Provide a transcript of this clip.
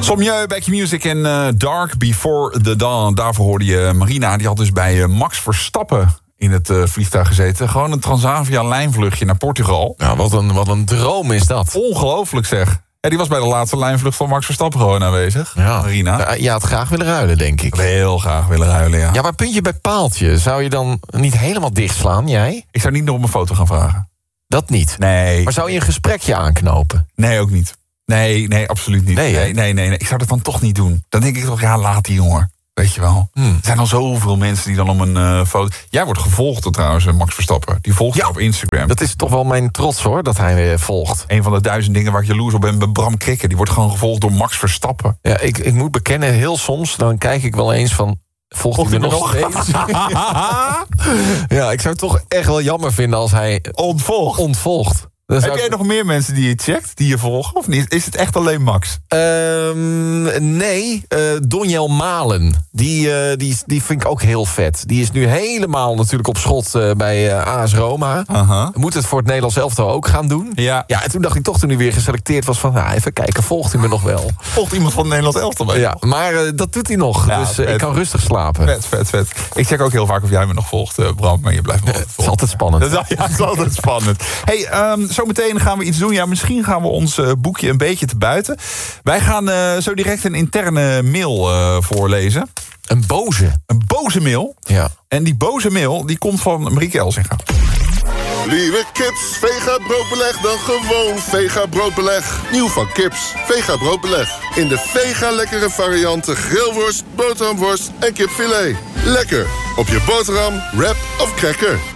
Sommieu, Back Your Music en Dark Before the Dawn. Daarvoor hoorde je Marina, die had dus bij Max Verstappen in het vliegtuig gezeten. Gewoon een Transavia-lijnvluchtje naar Portugal. Ja, wat een droom is dat. Ongelooflijk zeg. Ja, die was bij de laatste lijnvlucht van Max Verstappen gewoon aanwezig. Ja. Marina. Je had graag willen ruilen, denk ik. Heel graag willen ruilen, ja. Ja, maar puntje bij paaltje. Zou je dan niet helemaal dichtslaan, jij? Ik zou niet nog op mijn foto gaan vragen. Dat niet? Nee. Maar zou je een gesprekje aanknopen? Nee, ook niet. Nee, absoluut niet. Nee. Ik zou dat dan toch niet doen. Dan denk ik toch, ja, laat die jongen. Weet je wel. Er zijn al zoveel mensen die dan om een foto... Jij wordt gevolgd trouwens, Max Verstappen. Die volgt je op Instagram. Dat is toch wel mijn trots, hoor, dat hij volgt. Een van de 1000 dingen waar ik jaloers op ben, bij Bram Krikke. Die wordt gewoon gevolgd door Max Verstappen. Ja, ik moet bekennen, heel soms, dan kijk ik wel eens van... Volgt hij me nog steeds? Ja, ik zou het toch echt wel jammer vinden als hij... Ontvolgt. Heb jij nog meer mensen die je checkt, die je volgen, of niet? Is het echt alleen Max? Nee, Donjel Malen. Die vind ik ook heel vet. Die is nu helemaal natuurlijk op schot bij AS Roma. Moet het voor het Nederlands elftal ook gaan doen. Ja, en toen dacht ik toch, toen hij weer geselecteerd was... van even kijken, volgt hij me nog wel? Volgt iemand van het Nederlands elftal bij? Ja, maar dat doet hij nog. Ja, dus ik kan rustig slapen. Vet. Ik check ook heel vaak of jij me nog volgt, Bram. Maar je blijft me altijd volgen. Het is altijd spannend. Ja, het is altijd spannend. Hey, zometeen gaan we iets doen. Ja, misschien gaan we ons boekje een beetje te buiten. Wij gaan zo direct een interne mail voorlezen. Een boze mail. Ja. En die boze mail, die komt van Marieke Elsinga. Liever Kips, Vega broodbeleg dan gewoon Vega broodbeleg. Nieuw van Kips, Vega broodbeleg. In de Vega lekkere varianten grillworst, boterhamworst en kipfilet. Lekker op je boterham, wrap of cracker.